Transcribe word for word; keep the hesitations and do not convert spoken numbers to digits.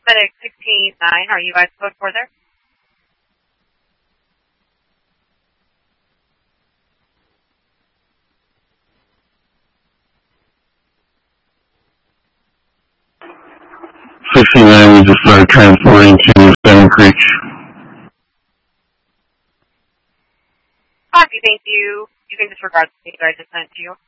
FedEx sixty-nine, are you guys code for there? sixty-nine, we just started transporting to Salmon Creek. Copy, thank you. You can disregard the data I just sent to you.